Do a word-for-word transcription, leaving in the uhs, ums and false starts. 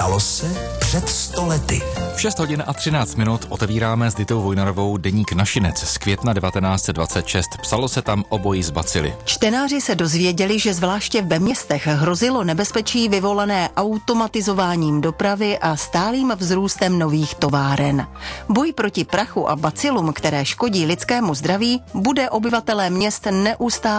Stalo se před sto lety. V šest hodin a třináct minut otevíráme s Ditou Vojnarovou deník Našinec z května devatenáct set dvacet šest. Psalo se tam o boji s bacily. Čtenáři se dozvěděli, že zvláště ve městech hrozilo nebezpečí vyvolané automatizováním dopravy a stálým vzrůstem nových továren. Boj proti prachu a bacilům, které škodí lidskému zdraví, bude obyvatelé měst neustále